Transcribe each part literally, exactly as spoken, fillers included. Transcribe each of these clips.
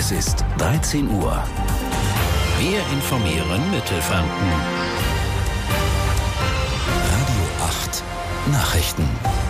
Es ist dreizehn Uhr. Wir informieren Mittelfranken. Radio acht Nachrichten.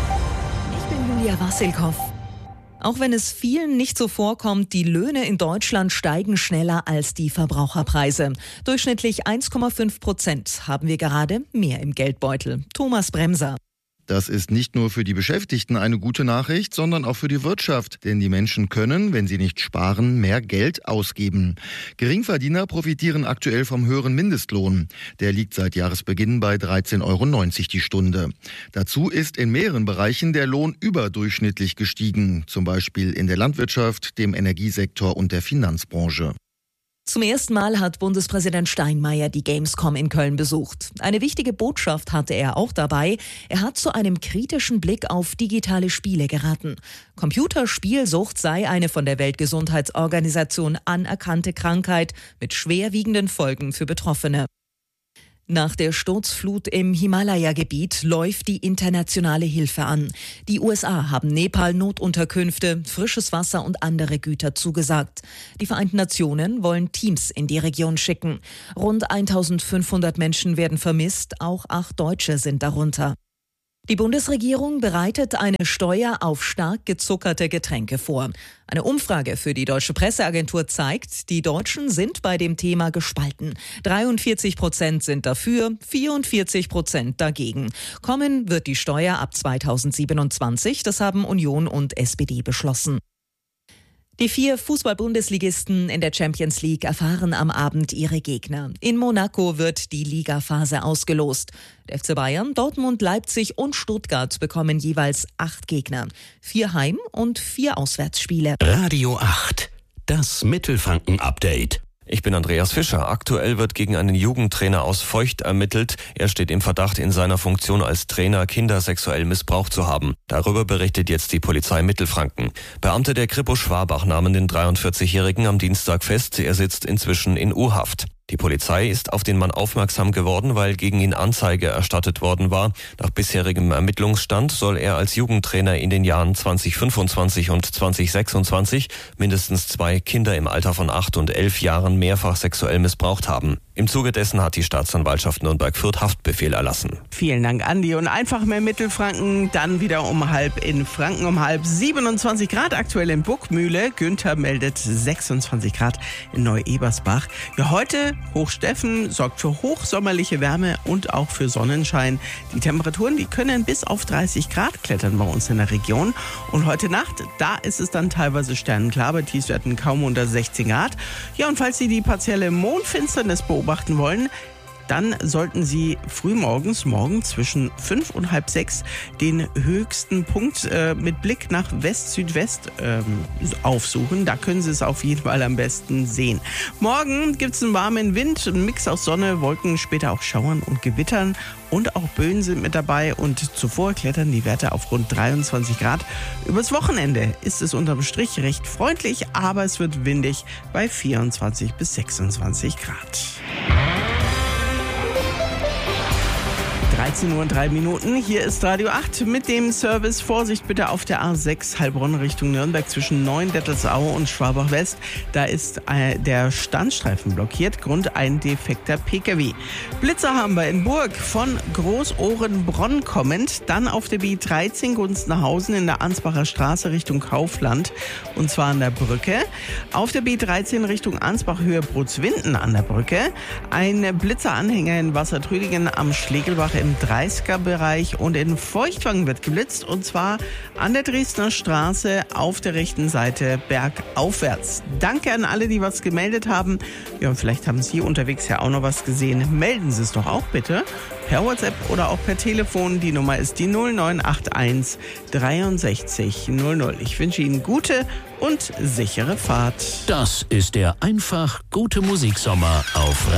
Ich bin Julia Wassilkow. Auch wenn es vielen nicht so vorkommt, die Löhne in Deutschland steigen schneller als die Verbraucherpreise. Durchschnittlich eins Komma fünf Prozent haben wir gerade mehr im Geldbeutel. Thomas Bremser. Das ist nicht nur für die Beschäftigten eine gute Nachricht, sondern auch für die Wirtschaft. Denn die Menschen können, wenn sie nicht sparen, mehr Geld ausgeben. Geringverdiener profitieren aktuell vom höheren Mindestlohn. Der liegt seit Jahresbeginn bei dreizehn Euro neunzig die Stunde. Dazu ist in mehreren Bereichen der Lohn überdurchschnittlich gestiegen. Zum Beispiel in der Landwirtschaft, dem Energiesektor und der Finanzbranche. Zum ersten Mal hat Bundespräsident Steinmeier die Gamescom in Köln besucht. Eine wichtige Botschaft hatte er auch dabei. Er hat zu einem kritischen Blick auf digitale Spiele geraten. Computerspielsucht sei eine von der Weltgesundheitsorganisation anerkannte Krankheit mit schwerwiegenden Folgen für Betroffene. Nach der Sturzflut im Himalaya-Gebiet läuft die internationale Hilfe an. Die U S A haben Nepal Notunterkünfte, frisches Wasser und andere Güter zugesagt. Die Vereinten Nationen wollen Teams in die Region schicken. Rund eintausendfünfhundert Menschen werden vermisst, auch acht Deutsche sind darunter. Die Bundesregierung bereitet eine Steuer auf stark gezuckerte Getränke vor. Eine Umfrage für die Deutsche Presseagentur zeigt, die Deutschen sind bei dem Thema gespalten. dreiundvierzig Prozent sind dafür, vierundvierzig Prozent dagegen. Kommen wird die Steuer ab zweitausendsiebenundzwanzig, das haben Union und S P D beschlossen. Die vier Fußball-Bundesligisten in der Champions League erfahren am Abend ihre Gegner. In Monaco wird die Ligaphase ausgelost. Der F C Bayern, Dortmund, Leipzig und Stuttgart bekommen jeweils acht Gegner. Vier Heim- und vier Auswärtsspiele. Radio acht, das Mittelfranken-Update. Ich bin Andreas Fischer. Aktuell wird gegen einen Jugendtrainer aus Feucht ermittelt. Er steht im Verdacht, in seiner Funktion als Trainer Kinder sexuell missbraucht zu haben. Darüber berichtet jetzt die Polizei Mittelfranken. Beamte der Kripo Schwabach nahmen den dreiundvierzigjährigen am Dienstag fest. Er sitzt inzwischen in U-Haft. Die Polizei ist auf den Mann aufmerksam geworden, weil gegen ihn Anzeige erstattet worden war. Nach bisherigem Ermittlungsstand soll er als Jugendtrainer in den Jahren zweitausendfünfundzwanzig und zweitausendsechsundzwanzig mindestens zwei Kinder im Alter von acht und elf Jahren mehrfach sexuell missbraucht haben. Im Zuge dessen hat die Staatsanwaltschaft Nürnberg-Fürth Haftbefehl erlassen. Vielen Dank, Andi. Und einfach mehr Mittelfranken, dann wieder um halb in Franken um halb. siebenundzwanzig Grad aktuell in Burgmühle. Günther meldet sechsundzwanzig Grad in Neu-Ebersbach. Ja, heute Hochsteffen sorgt für hochsommerliche Wärme und auch für Sonnenschein. Die Temperaturen, die können bis auf dreißig Grad klettern bei uns in der Region. Und heute Nacht, da ist es dann teilweise sternenklar, bei Tiefstwerten kaum unter sechzehn Grad. Ja, und falls Sie die partielle Mondfinsternis beobachten wollen, dann sollten Sie frühmorgens, morgen zwischen fünf und halb sechs, den höchsten Punkt äh, mit Blick nach West-Südwest ähm, aufsuchen. Da können Sie es auf jeden Fall am besten sehen. Morgen gibt es einen warmen Wind, einen Mix aus Sonne, Wolken, später auch Schauern und Gewittern. Und auch Böen sind mit dabei und zuvor klettern die Werte auf rund dreiundzwanzig Grad. Übers Wochenende ist es unterm Strich recht freundlich, aber es wird windig bei vierundzwanzig bis sechsundzwanzig Grad. dreizehn Uhr und drei Minuten. Hier ist Radio acht mit dem Service. Vorsicht bitte auf der A sechs Heilbronn Richtung Nürnberg zwischen Neuendettelsau und Schwabach West. Da ist äh, der Standstreifen blockiert. Grund ein defekter P K W. Blitzer haben wir in Burg von Großohrenbronn kommend. Dann auf der B dreizehn Gunzenhausen in der Ansbacher Straße Richtung Kaufland. Und zwar an der Brücke. Auf der B dreizehn Richtung Ansbach Höhe Brutzwinden an der Brücke. Ein Blitzeranhänger in Wassertrüdingen am Schlegelbach im dreißiger-Bereich und in Feuchtwangen wird geblitzt und zwar an der Dresdner Straße auf der rechten Seite bergaufwärts. Danke an alle, die was gemeldet haben. Ja, und vielleicht haben Sie unterwegs ja auch noch was gesehen. Melden Sie es doch auch bitte per WhatsApp oder auch per Telefon. Die Nummer ist die null neun acht eins dreiundsechzig null null. Ich wünsche Ihnen gute und sichere Fahrt. Das ist der einfach gute Musiksommer auf